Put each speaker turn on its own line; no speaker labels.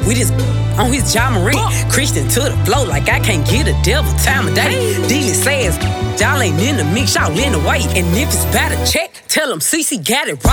with his on his John Marie. Christian to the flow like I can't get a devil time of day. Dealing says, y'all ain't in the mix, y'all in the way. And if it's about a check, tell him CC got it right.